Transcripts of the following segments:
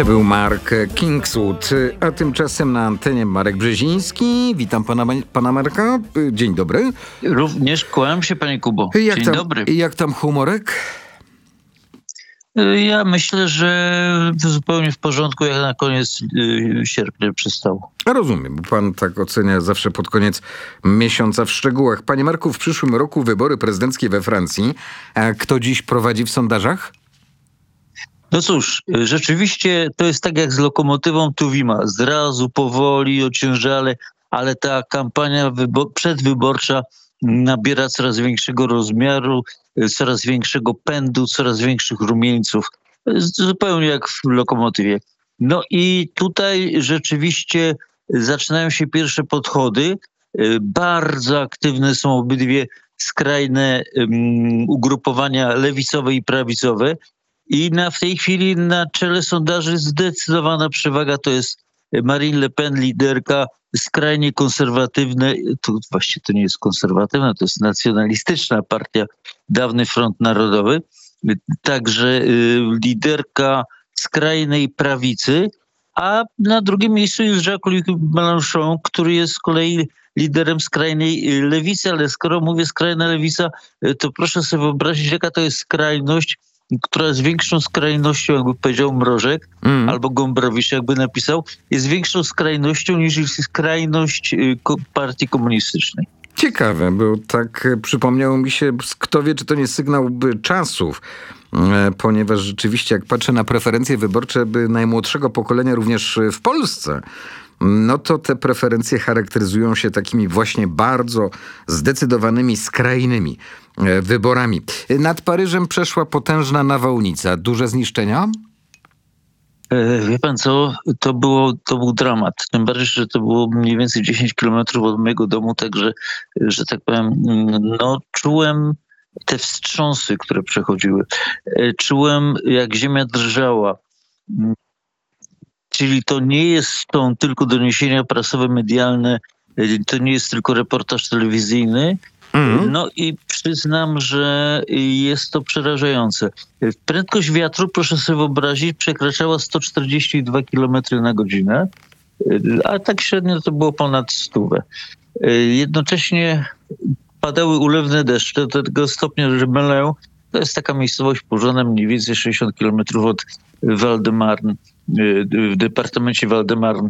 To był Mark Kingswood, a tymczasem na antenie Marek Brzeziński. Witam pana Marka. Dzień dobry. Również kłaniam się, panie Kubo. Dzień dobry. Jak tam humorek? Ja myślę, że zupełnie w porządku, jak na koniec sierpnia przystało. Rozumiem, bo pan tak ocenia zawsze pod koniec miesiąca w szczegółach. Panie Marku, w przyszłym roku wybory prezydenckie we Francji. A kto dziś prowadzi w sondażach? No cóż, rzeczywiście to jest tak jak z lokomotywą Tuwima. Zrazu, powoli, ociężale, ale ta kampania przedwyborcza nabiera coraz większego rozmiaru, coraz większego pędu, coraz większych rumieńców. Zupełnie jak w lokomotywie. No i tutaj rzeczywiście zaczynają się pierwsze podchody. Bardzo aktywne są obydwie skrajne ugrupowania lewicowe i prawicowe. I w tej chwili na czele sondaży zdecydowana przewaga to jest Marine Le Pen, liderka, skrajnie konserwatywne, to właściwie to nie jest konserwatywna, to jest nacjonalistyczna partia, Dawny Front Narodowy, także liderka skrajnej prawicy, a na drugim miejscu jest Jacques-Luc Mélenchon, który jest z kolei liderem skrajnej lewicy, ale skoro mówię skrajna lewica, to proszę sobie wyobrazić, jaka to jest skrajność, która jest większą skrajnością, jakby powiedział Mrożek, albo Gombrowicz, jakby napisał, jest większą skrajnością niż skrajność partii komunistycznej. Ciekawe, bo tak przypomniało mi się, kto wie, czy to nie sygnał czasów, ponieważ rzeczywiście jak patrzę na preferencje wyborcze najmłodszego pokolenia również w Polsce, no to te preferencje charakteryzują się takimi właśnie bardzo zdecydowanymi, skrajnymi wyborami. Nad Paryżem przeszła potężna nawałnica. Duże zniszczenia? Wie pan co, to był dramat. Tym bardziej, że to było mniej więcej 10 kilometrów od mojego domu, także, że tak powiem, no czułem te wstrząsy, które przechodziły. Czułem, jak ziemia drżała. Czyli to nie są tylko doniesienia prasowe, medialne, to nie jest tylko reportaż telewizyjny. No i przyznam, że jest to przerażające. Prędkość wiatru, proszę sobie wyobrazić, przekraczała 142 km na godzinę, a tak średnio to było ponad 100. Jednocześnie padały ulewne deszcze do tego stopnia, że Melun, to jest taka miejscowość położona mniej więcej 60 km od Val-de-Marne, w departamencie Val-de-Marne,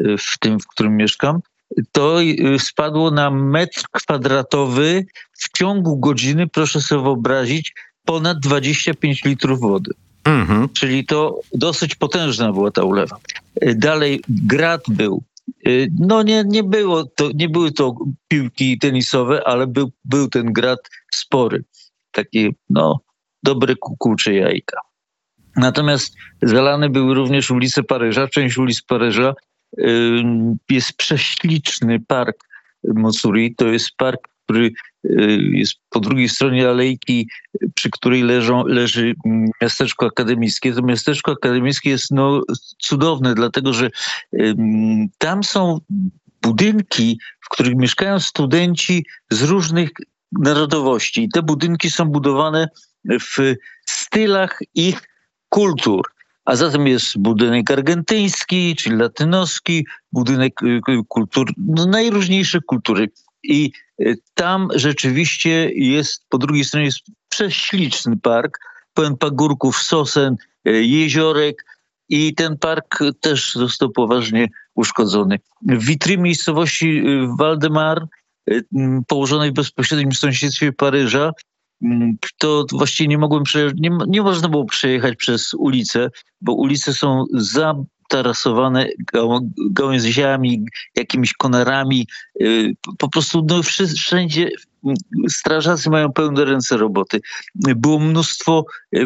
w którym mieszkam, to spadło na metr kwadratowy w ciągu godziny, proszę sobie wyobrazić, ponad 25 litrów wody. Czyli to dosyć potężna była ta ulewa. Dalej grad był. No nie były to piłki tenisowe, ale był ten grad spory. Takie, dobre kukułcze jajka. Natomiast zalane były również ulice Paryża. Część ulic Paryża jest prześliczny park Montsouris. To jest park, który jest po drugiej stronie alejki, przy której leży miasteczko akademickie. To miasteczko akademickie jest cudowne, dlatego że tam są budynki, w których mieszkają studenci z różnych narodowości. I te budynki są budowane w stylach ich kultur. A zatem jest budynek argentyński, czyli latynoski, budynek kultur, najróżniejsze kultury. I tam rzeczywiście jest, po drugiej stronie jest prześliczny park, pełen pagórków, sosen, jeziorek i ten park też został poważnie uszkodzony. W Vitry, miejscowości Val-de-Marne, położonej w bezpośrednim sąsiedztwie Paryża, to właściwie nie można było przejechać przez ulice, bo ulice są zatarasowane gałęziami, jakimiś konarami. Po prostu wszędzie strażacy mają pełne ręce roboty. Było mnóstwo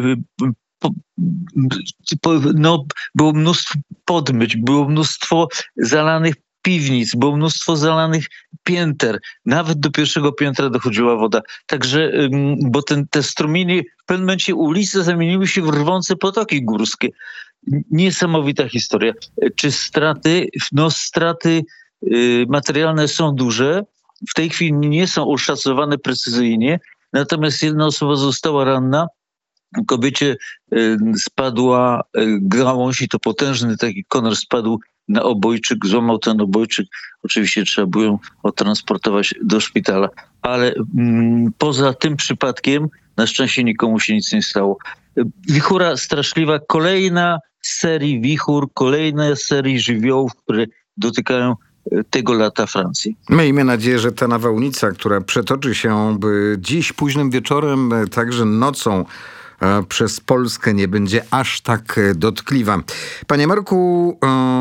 było mnóstwo podmyć, było mnóstwo zalanych piwnic, było mnóstwo zalanych pięter. Nawet do pierwszego piętra dochodziła woda. Także, bo te strumienie, w pewnym momencie ulice zamieniły się w rwące potoki górskie. Niesamowita historia. Czy straty? Straty materialne są duże. W tej chwili nie są oszacowane precyzyjnie. Natomiast jedna osoba została ranna. kobiecie spadła gałąź i to potężny taki konar spadł na obojczyk, złamał ten obojczyk. Oczywiście trzeba było ją odtransportować do szpitala. Ale poza tym przypadkiem na szczęście nikomu się nic nie stało. Wichura straszliwa, kolejna z serii wichur, kolejna z serii żywiołów, które dotykają tego lata Francji. Miejmy nadzieję, że ta nawałnica, która przetoczy się dziś późnym wieczorem, także nocą przez Polskę, nie będzie aż tak dotkliwa. Panie Marku,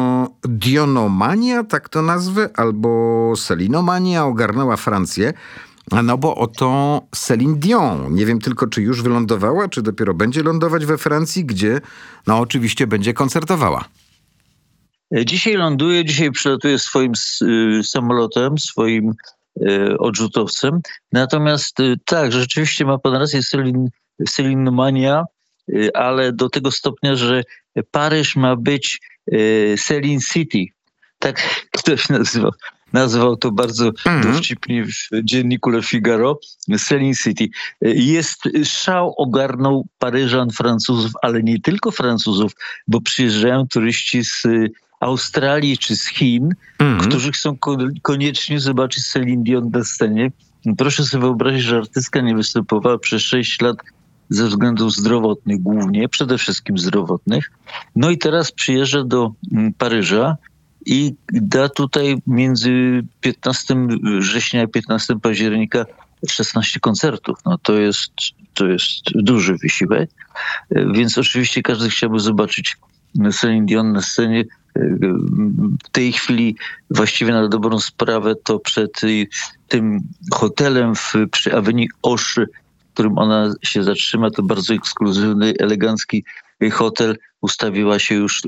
dionomania, tak to nazwę, albo selinomania ogarnęła Francję. No bo oto Céline Dion. Nie wiem tylko, czy już wylądowała, czy dopiero będzie lądować we Francji, gdzie oczywiście będzie koncertowała. Dzisiaj ląduje, dzisiaj przylatuje swoim samolotem, swoim odrzutowcem. Natomiast tak, rzeczywiście ma pan rację, Celinomania, ale do tego stopnia, że Paryż ma być Celine City. Tak ktoś nazwał to bardzo dowcipnie w dzienniku Le Figaro. Celine City. Szał ogarnął Paryżan, Francuzów, ale nie tylko Francuzów, bo przyjeżdżają turyści z Australii czy z Chin, którzy chcą koniecznie zobaczyć Celine Dion na scenie. Proszę sobie wyobrazić, że artystka nie występowała przez 6 lat ze względów zdrowotnych głównie, przede wszystkim zdrowotnych. No i teraz przyjeżdża do Paryża i da tutaj między 15 września a 15 października 16 koncertów. No to jest duży wysiłek, więc oczywiście każdy chciałby zobaczyć Celine Dion na scenie. W tej chwili właściwie na dobrą sprawę to przed tym hotelem przy Avenue Hoche, w którym ona się zatrzyma, to bardzo ekskluzywny, elegancki hotel, ustawiła się już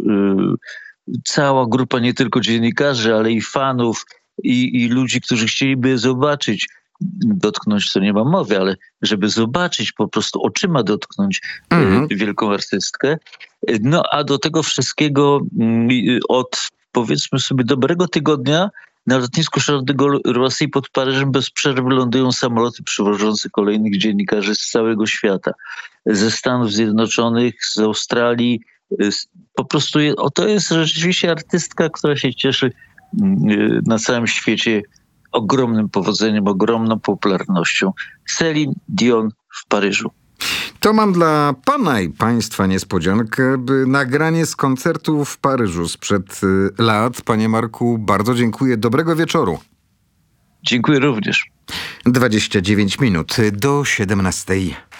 cała grupa nie tylko dziennikarzy, ale i fanów i ludzi, którzy chcieliby zobaczyć, dotknąć, to nie ma mowy, ale żeby zobaczyć, po prostu oczyma dotknąć wielką artystkę. No a do tego wszystkiego od, powiedzmy sobie, dobrego tygodnia na lotnisku Charles de Gaulle Roissy pod Paryżem bez przerwy lądują samoloty przywożące kolejnych dziennikarzy z całego świata. Ze Stanów Zjednoczonych, z Australii. Po prostu to jest rzeczywiście artystka, która się cieszy na całym świecie ogromnym powodzeniem, ogromną popularnością. Céline Dion w Paryżu. To mam dla pana i państwa niespodziankę, nagranie z koncertu w Paryżu sprzed lat. Panie Marku, bardzo dziękuję. Dobrego wieczoru. Dziękuję również. 29 minut do 17.